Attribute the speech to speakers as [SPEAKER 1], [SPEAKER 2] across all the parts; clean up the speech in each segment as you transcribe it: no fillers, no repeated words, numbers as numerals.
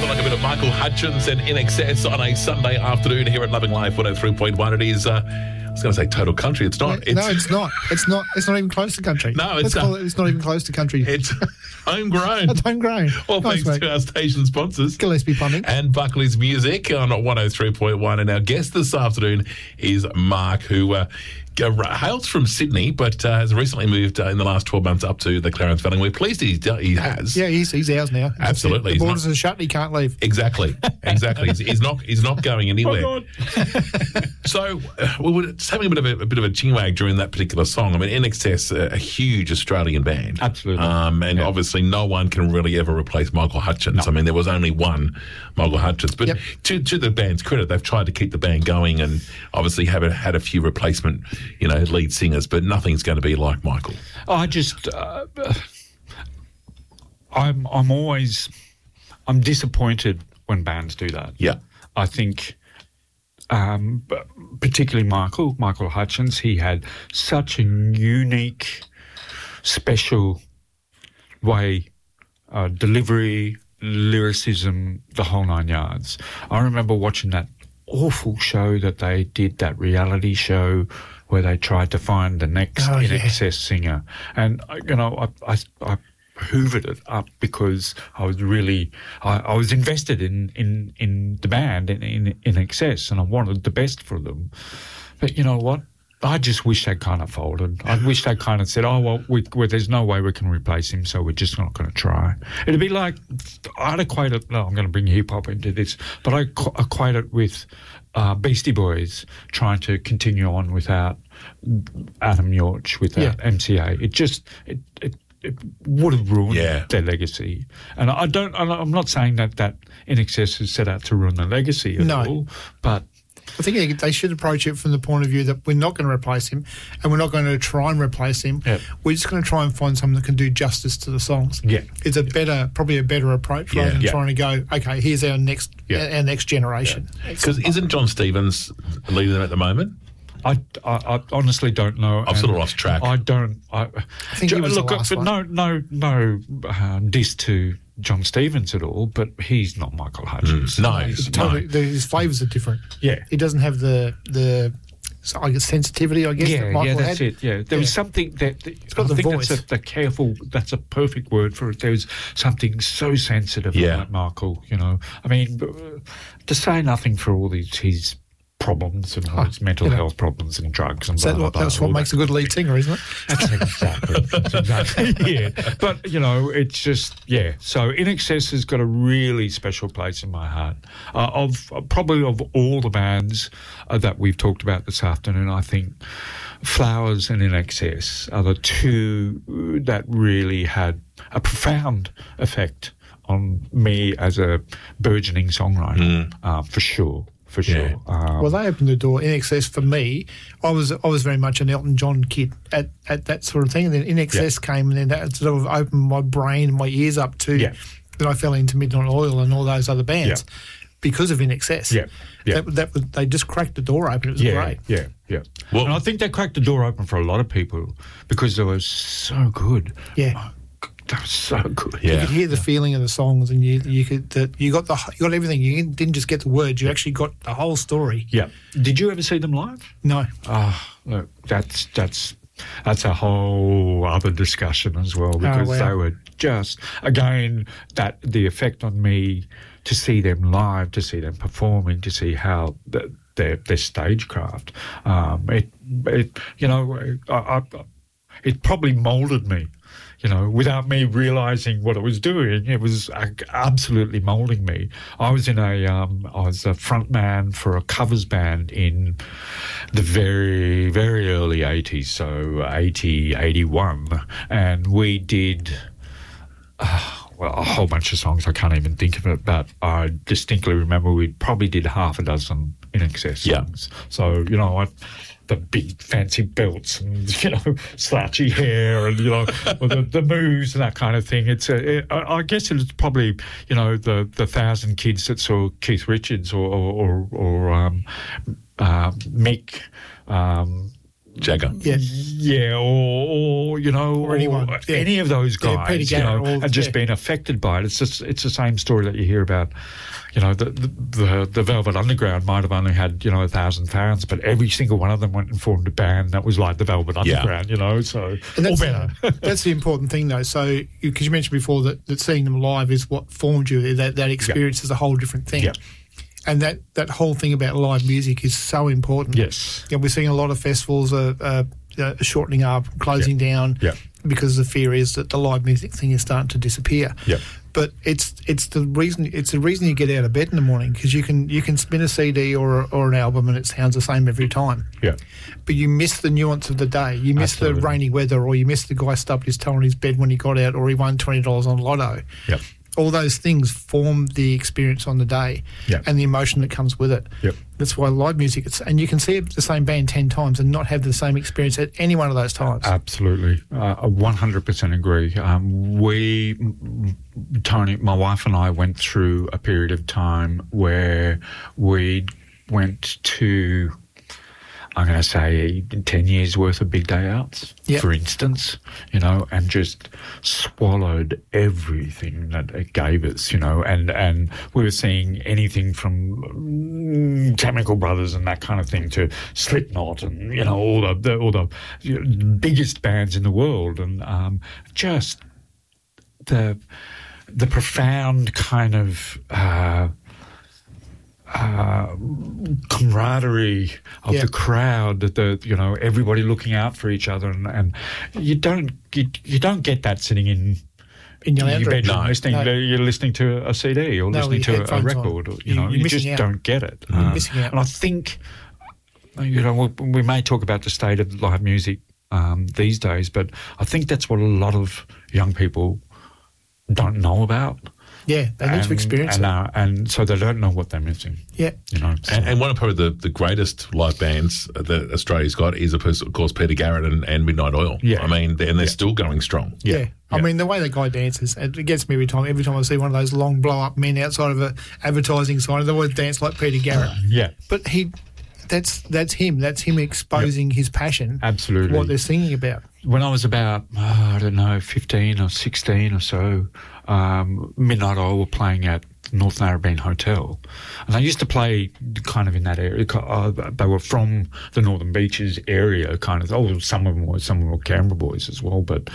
[SPEAKER 1] like a bit of Michael Hutchence and In Excess on a Sunday afternoon here at Loving Life 103.1. It is, I was going to say total country. It's not.
[SPEAKER 2] No, it's not. It's not even close to country.
[SPEAKER 1] No,
[SPEAKER 2] it's not even close to country.
[SPEAKER 1] It's homegrown.
[SPEAKER 2] It's homegrown.
[SPEAKER 1] Well,
[SPEAKER 2] Nice,
[SPEAKER 1] thanks
[SPEAKER 2] mate.
[SPEAKER 1] to our station sponsors.
[SPEAKER 2] Gillespie Plumbing.
[SPEAKER 1] And Buckley's Music on 103.1. And our guest this afternoon is Mark, who hails from Sydney, but has recently moved in the last 12 months up to the Clarence Valley. We're pleased he has.
[SPEAKER 2] Yeah, he's ours now.
[SPEAKER 1] Absolutely.
[SPEAKER 2] The borders are shut. He can't leave.
[SPEAKER 1] Exactly. He's not going anywhere.
[SPEAKER 2] Oh, God.
[SPEAKER 1] So we were just having a bit of a chinwag during that particular song. I mean, In Excess, a huge Australian band.
[SPEAKER 3] Absolutely.
[SPEAKER 1] And obviously no one can really ever replace Michael Hutchence. No. I mean, there was only one Michael Hutchence. But to the band's credit, they've tried to keep the band going and obviously had a few replacement, lead singers, but nothing's going to be like Michael.
[SPEAKER 3] I'm disappointed when bands do that.
[SPEAKER 1] Yeah.
[SPEAKER 3] I think, particularly Michael Hutchence, he had such a unique, special way, delivery, lyricism, the whole nine yards. I remember watching that awful show that they did, that reality show where they tried to find the next In Excess singer. And, I hoovered it up because I was really, I was invested in the band, in Excess, and I wanted the best for them. But you know what? I just wish they kind of folded. I wish they kind of said, there's no way we can replace him, so we're just not going to try. It'd be like, I'd equate it, I'm going to bring hip-hop into this, but I equate it with Beastie Boys trying to continue on without Adam Yorch, without MCA. It would have ruined their legacy. And I'm not saying that In Excess is set out to ruin the legacy at all, but
[SPEAKER 2] I think they should approach it from the point of view that we're not going to replace him and we're not going to try and replace him. Yep. We're just going to try and find someone that can do justice to the songs.
[SPEAKER 3] Yeah.
[SPEAKER 2] It's probably a better approach rather than trying to go, okay, here's our next generation.
[SPEAKER 1] Because isn't John Stevens leading them at the moment?
[SPEAKER 3] I honestly don't know.
[SPEAKER 1] I've sort of lost track.
[SPEAKER 2] I think he was the last one.
[SPEAKER 3] No diss to John Stevens at all, but he's not Michael Hutchence.
[SPEAKER 1] No.
[SPEAKER 2] His flavours are different.
[SPEAKER 3] Yeah.
[SPEAKER 2] He doesn't have the I guess sensitivity, I guess, that Michael had.
[SPEAKER 3] That's it. Yeah. There was something that
[SPEAKER 2] it's got the voice.
[SPEAKER 3] That's a perfect word for it. There was something so sensitive about Michael, I mean, to say nothing for all his problems and all his mental health problems and drugs and blah, blah, blah.
[SPEAKER 2] That's what makes a good lead singer, isn't it?
[SPEAKER 3] That's exactly. Yeah. But, it's just, So In Excess has got a really special place in my heart. Of all the bands that we've talked about this afternoon, I think Flowers and In Excess are the two that really had a profound effect on me as a burgeoning songwriter, for sure. For sure.
[SPEAKER 1] Yeah.
[SPEAKER 2] Well, they opened the door. In Excess, for me, I was very much an Elton John kid at that sort of thing. And then In Excess came, and then that sort of opened my brain and my ears up to that I fell into Midnight Oil and all those other bands because of In Excess.
[SPEAKER 3] Yeah. Yeah.
[SPEAKER 2] They just cracked the door open. It was great.
[SPEAKER 3] Yeah. Well, and I think they cracked the door open for a lot of people because they were so good.
[SPEAKER 2] Yeah.
[SPEAKER 3] That was so good.
[SPEAKER 2] Yeah. You could hear the feeling of the songs, and you got everything. You didn't just get the words; you actually got the whole story.
[SPEAKER 3] Yeah. Did you ever see them live?
[SPEAKER 2] No.
[SPEAKER 3] Look, that's a whole other discussion as well because they were just again the effect on me to see them live, to see them performing, to see how their stagecraft. It probably moulded me. Without me realising what it was doing, it was absolutely moulding me. I was a front man for a covers band in the very, very early 80s, so 80, 81, and we did a whole bunch of songs. I can't even think of it, but I distinctly remember we probably did half a dozen In Excess songs. So, the big fancy belts and, slouchy hair and, the moves and that kind of thing. I guess it's probably, the 1,000 kids that saw Keith Richards or Mick,
[SPEAKER 1] Jagger.
[SPEAKER 2] Yeah.
[SPEAKER 3] or
[SPEAKER 2] anyone.
[SPEAKER 3] any of those guys,
[SPEAKER 2] Peter Garrett,
[SPEAKER 3] have just been affected by it. It's the same story that you hear about. The Velvet Underground might have only had 1,000 fans, but every single one of them went and formed a band that was like the Velvet Underground. So
[SPEAKER 2] and
[SPEAKER 3] or better.
[SPEAKER 2] That's the important thing, though. So because you mentioned before that seeing them live is what formed you. That experience is a whole different thing.
[SPEAKER 3] Yeah.
[SPEAKER 2] And that whole thing about live music is so important.
[SPEAKER 3] Yes.
[SPEAKER 2] Yeah, we're seeing a lot of festivals shortening up, closing down, because the fear is that the live music thing is starting to disappear.
[SPEAKER 3] Yeah.
[SPEAKER 2] But it's the reason you get out of bed in the morning, because you can spin a CD or an album and it sounds the same every time.
[SPEAKER 3] Yeah.
[SPEAKER 2] But you miss the nuance of the day. You miss the rainy weather, or you miss the guy stubbed his toe on his bed when he got out, or he won $20 on Lotto.
[SPEAKER 3] Yeah.
[SPEAKER 2] All those things form the experience on the day and the emotion that comes with it.
[SPEAKER 3] Yep.
[SPEAKER 2] That's why live music, and you can see the same band 10 times and not have the same experience at any one of those times.
[SPEAKER 3] Absolutely. I 100% agree. Tony, my wife and I went through a period of time where we went to, I'm going to say 10 years worth of big day outs, for instance, and just swallowed everything that it gave us, and we were seeing anything from Chemical Brothers and that kind of thing to Slipknot and, all the biggest bands in the world, and just the profound kind of camaraderie of the crowd, that everybody looking out for each other, and you don't get that sitting in your bedroom listening. You're listening to a CD or listening to a record. You just don't get it.
[SPEAKER 2] You're missing out.
[SPEAKER 3] And I think we may talk about the state of live music these days, but I think that's what a lot of young people don't know about.
[SPEAKER 2] Yeah, they need to experience it.
[SPEAKER 3] And so they don't know what they're missing.
[SPEAKER 2] Yeah.
[SPEAKER 1] And one of probably the greatest live bands that Australia's got is, of course, Peter Garrett and Midnight Oil.
[SPEAKER 3] Yeah.
[SPEAKER 1] I mean, and they're still going strong.
[SPEAKER 2] Yeah. I mean, the way that guy dances, it gets me every time. Every time I see one of those long blow-up men outside of an advertising sign, they always dance like Peter Garrett.
[SPEAKER 3] Yeah.
[SPEAKER 2] But that's him. That's him exposing his passion.
[SPEAKER 3] Absolutely.
[SPEAKER 2] What they're singing about.
[SPEAKER 3] When I was about, 15 or 16 or so, Midnight Oil were playing at North Narrabeen Hotel. And they used to play kind of in that area. They were from the Northern Beaches area, kind of. Some of them were Canberra boys as well. But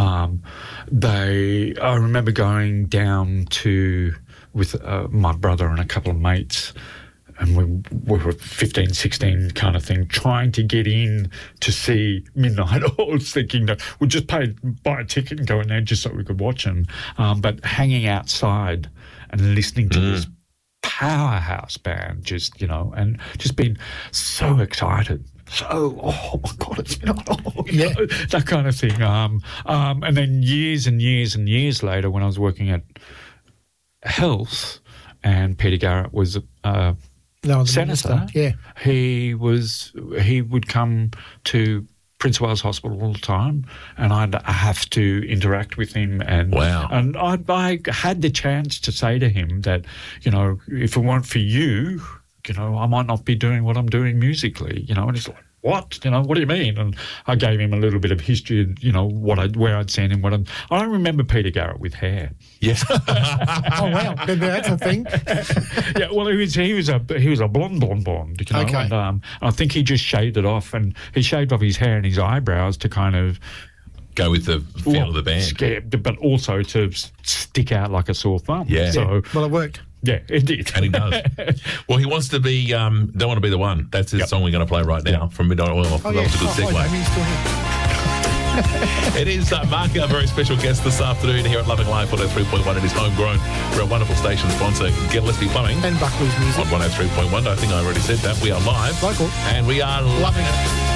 [SPEAKER 3] I remember going down with my brother and a couple of mates, and we were 15, 16 kind of thing, trying to get in to see Midnight Oil, thinking that we'd just buy a ticket and go in there just so we could watch them. But hanging outside and listening to this powerhouse band, and just being so excited. So, oh my God, it's Midnight Oil, that kind of thing. And then years and years and years later, when I was working at Health, and Peter Garrett was senator.
[SPEAKER 2] Yeah,
[SPEAKER 3] he would come to Prince of Wales Hospital all the time, and I'd have to interact with him. And and I had the chance to say to him that, if it weren't for you, I might not be doing what I'm doing musically. And he's like, what? What do you mean? And I gave him a little bit of history, where I'd seen him. I don't remember Peter Garrett with hair.
[SPEAKER 1] Yes.
[SPEAKER 2] Oh wow, that's a thing.
[SPEAKER 3] Yeah, well, he was a blonde.
[SPEAKER 2] Okay.
[SPEAKER 3] And I think he just shaved it off, and he shaved off his hair and his eyebrows to kind of
[SPEAKER 1] go with the feel of the band,
[SPEAKER 3] but also to stick out like a sore thumb.
[SPEAKER 1] Yeah.
[SPEAKER 3] So,
[SPEAKER 2] well, it worked.
[SPEAKER 3] Yeah, it did.
[SPEAKER 1] And he does. Well, he wants to be, don't want to be the one. That's his song we're going to play right now from Midnight Oil. That was a good segue. It is Mark, our very special guest this afternoon here at Loving Life 103.1. It is homegrown. We're a wonderful station sponsor, Gillespie Plumbing.
[SPEAKER 2] And Buckley's Music.
[SPEAKER 1] On 103.1. I think I already said that. We are live.
[SPEAKER 2] Local.
[SPEAKER 1] And we are loving it.